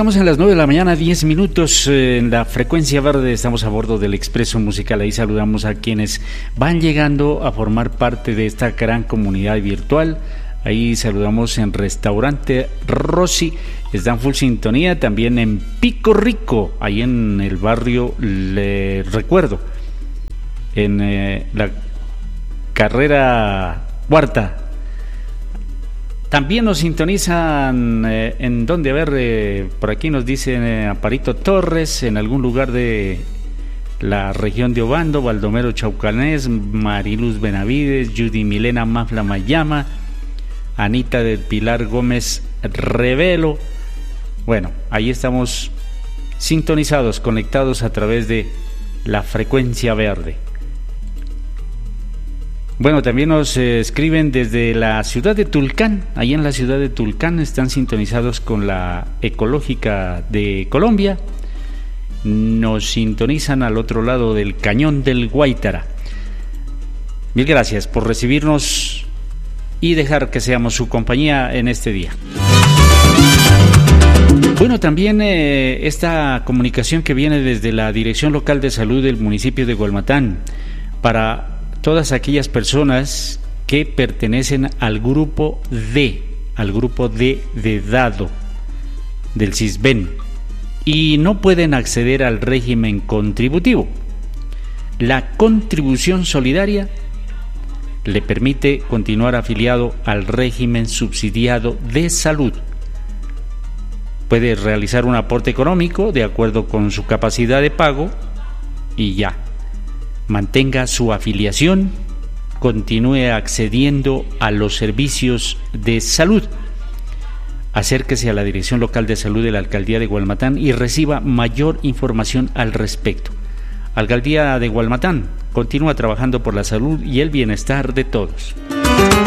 Estamos a las 9 de la mañana, 10 minutos en la frecuencia verde. Estamos a bordo del Expreso Musical. Ahí saludamos a quienes van llegando a formar parte de esta gran comunidad virtual. Ahí saludamos en Restaurante Rossi, están full sintonía. También en Pico Rico, ahí en el barrio, le recuerdo, en la carrera cuarta. También nos sintonizan en donde, a ver, por aquí nos dicen Amparito Torres, en algún lugar de la región de Obando, Baldomero Chaucanés, Mariluz Benavides, Judy Milena Mafla Mayama, Anita del Pilar Gómez Revelo. Bueno, ahí estamos sintonizados, conectados a través de la frecuencia verde. Bueno, también nos escriben desde la ciudad de Tulcán. Ahí en la ciudad de Tulcán están sintonizados con la Ecológica de Colombia. Nos sintonizan al otro lado del Cañón del Guaitara. Mil gracias por recibirnos y dejar que seamos su compañía en este día. Bueno, también esta comunicación que viene desde la Dirección Local de Salud del municipio de Gualmatán para todas aquellas personas que pertenecen al grupo D de dado del CISBEN y no pueden acceder al régimen contributivo. La contribución solidaria le permite continuar afiliado al régimen subsidiado de salud. Puede realizar un aporte económico de acuerdo con su capacidad de pago y ya. Mantenga su afiliación, continúe accediendo a los servicios de salud. Acérquese a la Dirección Local de Salud de la Alcaldía de Gualmatán y reciba mayor información al respecto. Alcaldía de Gualmatán continúa trabajando por la salud y el bienestar de todos.